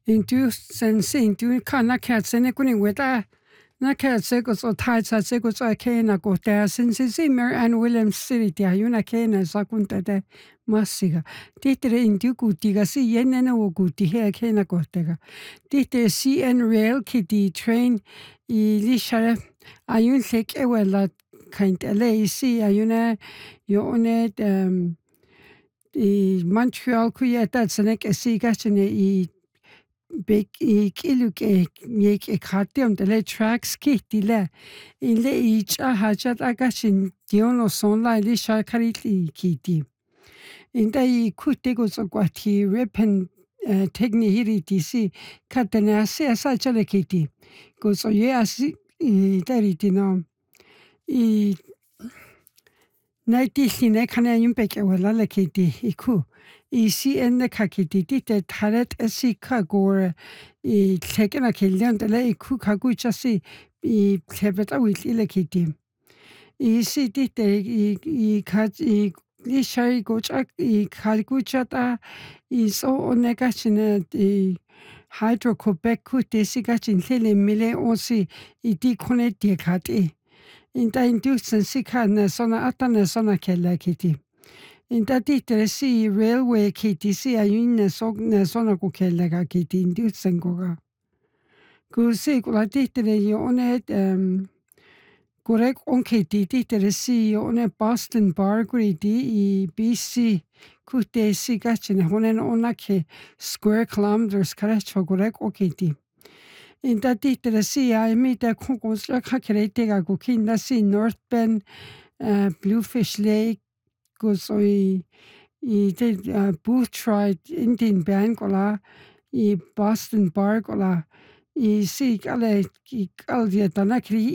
Intu sense intu kana katsene kuni weta na katse ko so taitsa se ko so kena ko ta since Mary Ann Williams City ya yuna kena sa kunta de masiga titre intu kutiga si yenena wo kuti he kena ko tega titre CN rail kiti train I lisha ayun lek ewela kaint LA si ayuna yo one I Montreal kuyeta tsenek esiga chene I big iluke yek ekhatem de tracks kitile ile ich hajat agashin diono son la li shakariti kiti inda I kutego so kwati repen tegni hiri tisi katena se sa chale kiti go so ye asi dariti no I naiti hine kana yumpeke wala la kiti iku I enne kakiti te taret esika gore I tekena keliandele iku kaguchasi I klebeta witile kiti I te I kat I lishai gochak I kalguchata I so onegachine I hydrocobek kutesigachin hele mile onsi I dikone diekati Inta indusen sika na sona atana sona kella kiti Inta titre si railway kiti si ayun na sona ko kella ka kiti indusen koga Kusi kula titre yone korek on kiti titre si yone Boston Bar Gridi I BC kute si gachine honen onake square kilometers karacho korek o kiti Inta titre si ay mita kongos la kakerete ga kukinda si North Bend Bluefish Lake I did Booth Ride Indian Band kola I Boston Bar kola I si kale I kaldia tanakri